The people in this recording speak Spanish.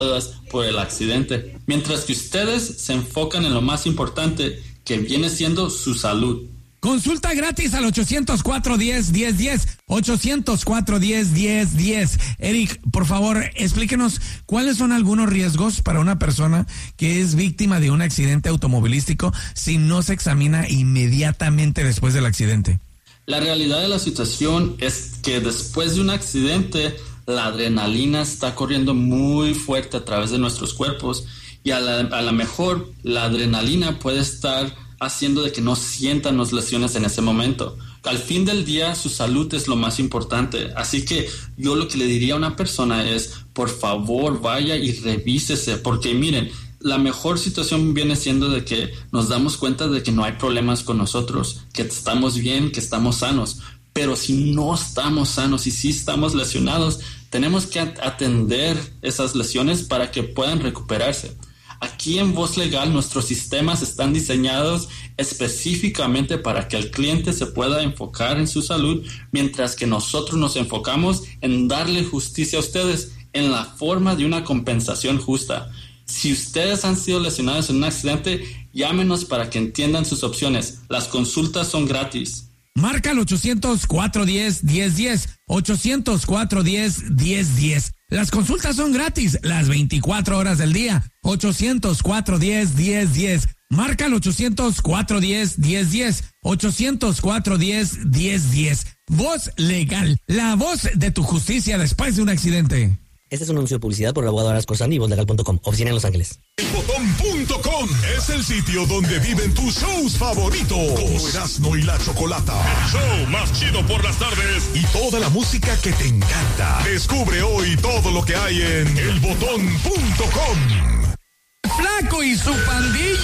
por el accidente, mientras que ustedes se enfocan en lo más importante, que viene siendo su salud. Consulta gratis al 800-410-1010, 800-410-1010. Eric, por favor, explíquenos cuáles son algunos riesgos para una persona que es víctima de un accidente automovilístico si no se examina inmediatamente después del accidente. La realidad de la situación es que después de un accidente, la adrenalina está corriendo muy fuerte a través de nuestros cuerpos y a la mejor la adrenalina puede estar haciendo de que no sientan las lesiones en ese momento. Al fin del día, su salud es lo más importante. Así que yo lo que le diría a una persona es, por favor, vaya y revísese, porque miren, la mejor situación viene siendo de que nos damos cuenta de que no hay problemas con nosotros, que estamos bien, que estamos sanos. Pero si no estamos sanos y si estamos lesionados, tenemos que atender esas lesiones para que puedan recuperarse. Aquí en Voz Legal nuestros sistemas están diseñados específicamente para que el cliente se pueda enfocar en su salud, mientras que nosotros nos enfocamos en darle justicia a ustedes en la forma de una compensación justa. Si ustedes han sido lesionados en un accidente, llámenos para que entiendan sus opciones. Las consultas son gratis. Marca al 800-410-1010, 800-410-1010. Las consultas son gratis las 24 horas del día. 800-410-1010. Marca al 800-410-1010. 800-410-1010. Voz Legal, la voz de tu justicia después de un accidente. Este es un anuncio de publicidad por el abogado Aras Corsani y vozlegal.com, oficina en Los Ángeles. Elbotón.com es el sitio donde viven tus shows favoritos, como Erasmo y la Chocolata, el show más chido por las tardes y toda la música que te encanta. Descubre hoy todo lo que hay en Elbotón.com. Flaco y su pandilla.